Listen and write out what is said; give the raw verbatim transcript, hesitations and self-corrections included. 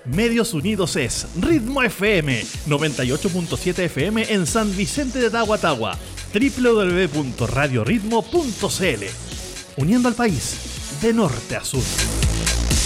Medios Unidos es Ritmo F M, noventa y ocho punto siete F M en San Vicente de Tagua, doble u doble u doble u punto radio ritmo punto c l, uniendo al país de norte a sur.